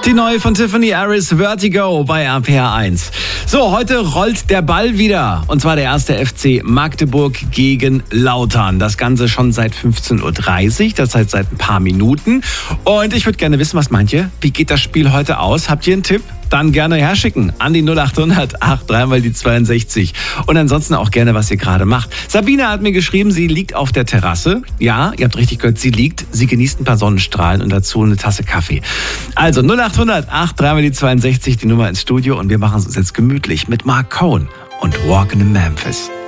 Die neue von Tiffany Harris, Vertigo bei RPR1. So, heute rollt der Ball wieder. Und zwar der erste FC Magdeburg gegen Lautern. Das Ganze schon seit 15.30 Uhr, das heißt seit ein paar Minuten. Und ich würde gerne wissen, was meint ihr? Wie geht das Spiel heute aus? Habt ihr einen Tipp? Dann gerne herschicken an die 0800 83 die 62. Und ansonsten auch gerne, was ihr gerade macht. Sabine hat mir geschrieben, sie liegt auf der Terrasse. Ja, ihr habt richtig gehört, sie liegt. Sie genießt ein paar Sonnenstrahlen und dazu eine Tasse Kaffee. Also 0800 83 die 62, die Nummer ins Studio. Und wir machen es uns jetzt gemütlich mit Mark Cohn und Walking in Memphis.